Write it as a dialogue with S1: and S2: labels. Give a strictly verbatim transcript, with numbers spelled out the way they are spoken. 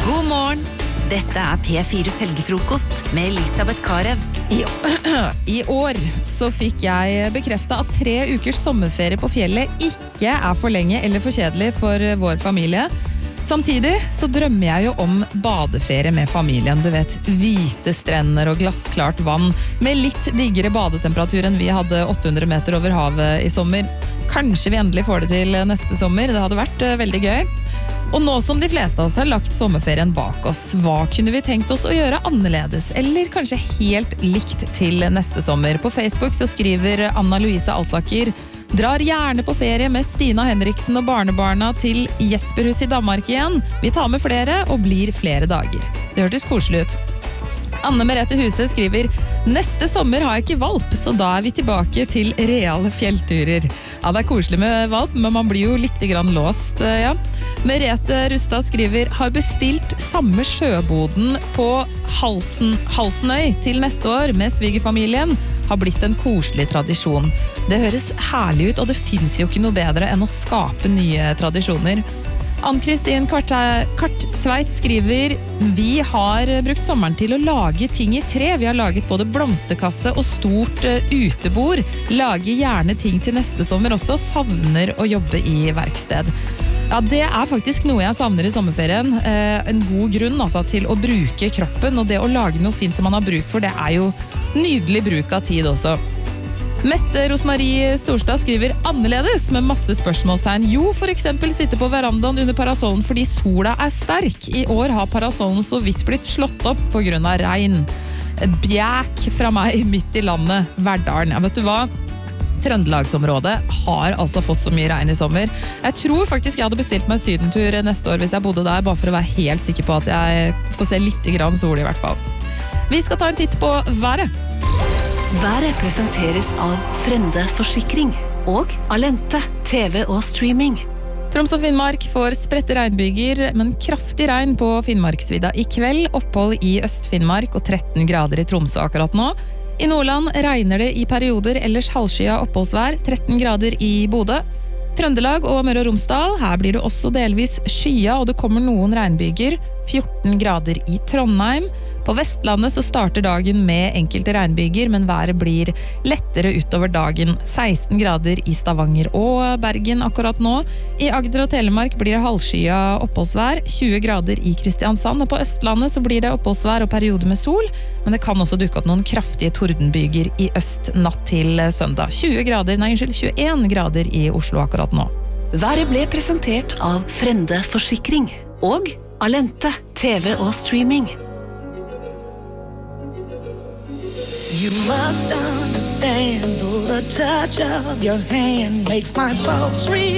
S1: God morgen! Dette er P fires helgefrokost med Elisabeth Karev.
S2: I, I år så fikk jeg bekreftet at tre ukers sommerferie på fjellet ikke er for lenge eller for kjedelig for vår familie. Samtidig så drømmer jeg jo om badeferie med familien. Du vet, hvite strender og glassklart vann med litt diggere badetemperatur enn vi hadde åtte hundre meter over havet i sommer. Kanskje vi endelig får det til neste sommer. Det hadde vært veldig gøy. Og nå som de fleste av oss har lagt sommerferien bak oss, hva kunne vi tenkt oss å gjøre annerledes, eller kanskje helt likt til neste sommer? På Facebook så skriver Anna-Louise Alsaker: drar gjerne på ferie med Stina Henriksen og barnebarna til Jesperhus i Danmark igjen. Vi tar med flere og blir flere dager. Det hørtes koselig ut. Anne Merete Huse skriver: neste sommer har jeg ikke valp, så da er vi tilbake til reale fjellturer. Ja, det er koselig med valp, men man blir jo litt grann låst, ja. Merete Rustad skriver: har bestilt samme sjøboden på Halsen, Halsenøy til neste år med svigerfamilien. Har blitt en koselig tradisjon. Det høres herlig ut, og det finnes jo ikke noe bedre enn å skape nye tradisjoner. Ann-Kristin Kartveit skriver: vi har brukt sommeren til å lage ting i tre. Vi har laget både blomsterkasse og stort utebord. Lager gjerne ting til neste sommer også. Savner å jobbe i verksted. Ja, det er faktisk noe jeg savner i sommerferien. Eh, en god grunn altså, til å bruke kroppen, og det å lage noe fint som man har bruk for, det er jo nydelig bruk av tid også. Mette Rosmarie Storstad skriver: annerledes med masse spørsmålstegn. Jo, for eksempel sitte på verandaen under parasollen fordi sola er sterk. I år har parasollen så vidt blitt slått opp på grunn av regn. Bjæk fra meg midt i landet, Verdalen. Ja, vet du hva? Trøndelagsområdet har altså fått så mye regn i sommer. Jeg tror faktisk jeg hadde bestilt meg sydentur neste år hvis jeg bodde der, bare for å være helt sikker på at jeg får se litt grann sol i hvert fall. Vi skal ta en titt på været.
S1: Været presenteres av Frende Forsikring og Alente T V og streaming.
S2: Troms og Finnmark får spredte regnbyger, men kraftig regn på Finnmarksvidda i kveld. Opphold i Øst-Finnmark og tretten grader i Tromsø akkurat nå. I Nordland regner det i perioder, ellers halvskya oppholdsvær, tretten grader i Bodø. Trøndelag og Møre og Romsdal, her blir det også delvis skya, og det kommer noen regnbyger, fjorten grader i Trondheim. På Vestlandet så starter dagen med enkelte regnbyger, men været blir lettere utover dagen. seksten grader i Stavanger og Bergen akkurat nå. I Agder og Telemark blir det halvskya oppholdsvær, tjue grader i Kristiansand, og på Østlandet så blir det oppholdsvær og periode med sol, men det kan også dukke opp noen kraftige tordenbyger i øst natt til søndag. tjue grader, nei, unnskyld, tjueen grader i Oslo akkurat nå.
S1: Været ble presentert av Frende Forsikring og Alente T V og streaming.
S3: You must understand, though the touch of your hand makes my pulse real.